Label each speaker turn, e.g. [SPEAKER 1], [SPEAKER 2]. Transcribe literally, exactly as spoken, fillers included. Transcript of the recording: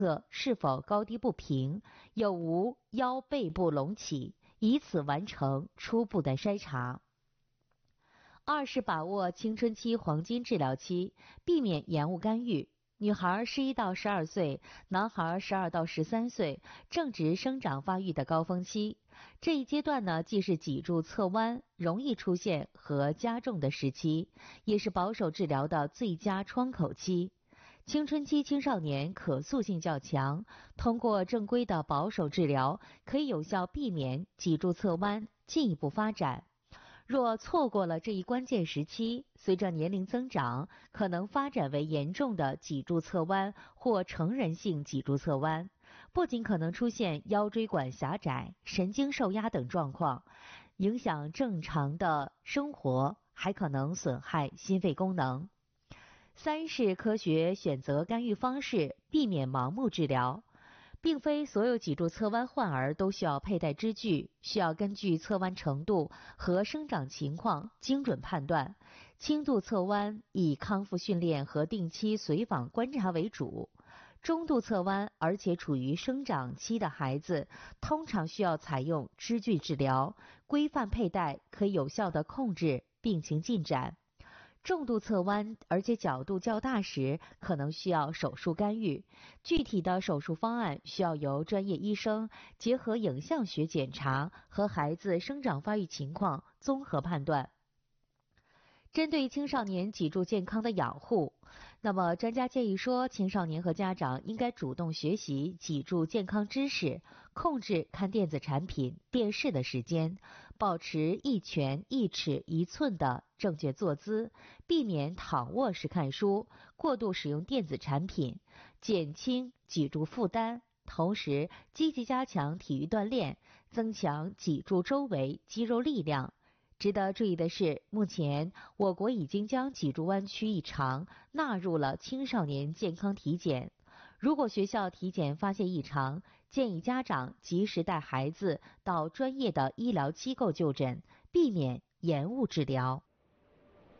[SPEAKER 1] 侧是否高低不平，有无腰背部隆起，以此完成初步的筛查。二是把握青春期黄金治疗期，避免延误干预。女孩十一到十二岁，男孩十二到十三岁，正值生长发育的高峰期。这一阶段呢，既是脊柱侧弯容易出现和加重的时期，也是保守治疗的最佳窗口期。青春期青少年可塑性较强，通过正规的保守治疗，可以有效避免脊柱侧弯进一步发展。若错过了这一关键时期，随着年龄增长，可能发展为严重的脊柱侧弯或成人性脊柱侧弯，不仅可能出现腰椎管狭窄、神经受压等状况，影响正常的生活，还可能损害心肺功能。三是科学选择干预方式，避免盲目治疗。并非所有脊柱侧弯患儿都需要佩戴支具，需要根据侧弯程度和生长情况精准判断。轻度侧弯以康复训练和定期随访观察为主。中度侧弯而且处于生长期的孩子，通常需要采用支具治疗，规范佩戴可以有效地控制病情进展。重度侧弯而且角度较大时，可能需要手术干预，具体的手术方案需要由专业医生结合影像学检查和孩子生长发育情况综合判断。针对青少年脊柱健康的养护，那么专家建议说，青少年和家长应该主动学习脊柱健康知识，控制看电子产品、电视的时间，保持一拳一尺一寸的正确坐姿，避免躺卧时看书，过度使用电子产品，减轻脊柱负担，同时积极加强体育锻炼，增强脊柱周围肌肉力量。值得注意的是，目前我国已经将脊柱弯曲异常纳入了青少年健康体检。如果学校体检发现异常，建议家长及时带孩子到专业的医疗机构就诊，避免延误治疗。